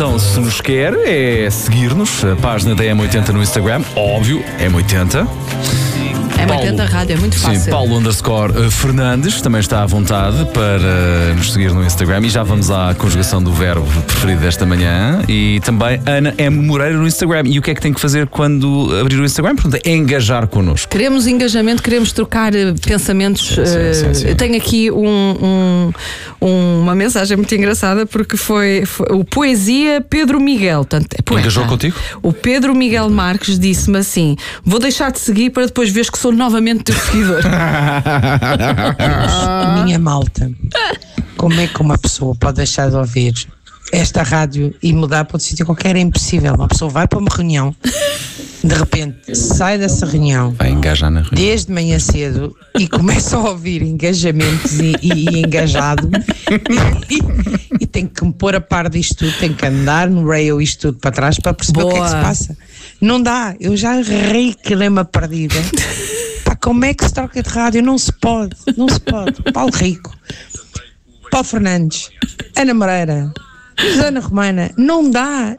então, se nos quer, é seguir-nos, a página da M80 no Instagram, óbvio, M80. M80 Rádio, é muito fácil. Sim, Paulo_Fernandes também está à vontade para nos seguir no Instagram. E já vamos à conjugação do verbo preferido desta manhã. E também Ana M. Moreira no Instagram. E o que é que tem que fazer quando abrir o Instagram? Portanto, é engajar connosco. Queremos engajamento, queremos trocar pensamentos. Sim. Eu tenho aqui uma mensagem muito engraçada, porque foi o Poesia Pedro Miguel. Portanto, é poeta. Engajou contigo? O Pedro Miguel Marques disse-me assim: vou deixar de seguir para depois veres que sou novamente teu seguidor. Minha malta, como é que uma pessoa pode deixar de ouvir esta rádio e mudar para outro sítio qualquer? É impossível. Uma pessoa vai para uma reunião, de repente sai dessa reunião, vai engajar na reunião desde manhã cedo, e começa a ouvir engajamentos e engajado e tem que me pôr a par disto tudo, tem que andar no rail isto tudo para trás para perceber o que é que se passa. Não dá, eu já errei que lema perdida. Pá, como é que se troca de rádio? Não se pode. Paulo Rico, Paulo Fernandes, Ana Moreira, Susana Romana, não dá.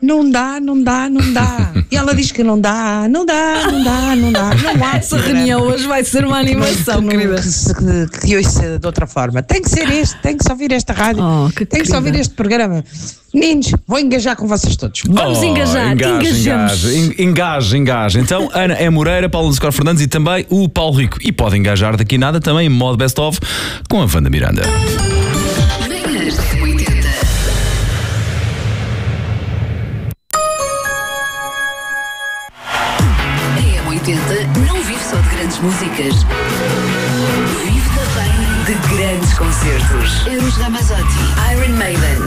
E ela diz que não dá. Não há. Essa reunião hoje vai ser uma animação, querida. Que hoje seja de outra forma. Tem que ser este, tem que se ouvir esta rádio, tem que se ouvir este programa. Meninos, vou engajar com vocês todos. Vamos engajar, engajamos. Engaja. Então, Ana é Moreira, Paulo_Fernandes e também o Paulo Rico. E pode engajar daqui nada também em modo best-of com a Wanda Miranda. Não vive só de grandes músicas, vive também de grandes concertos. Eros Ramazzotti, Iron Maiden,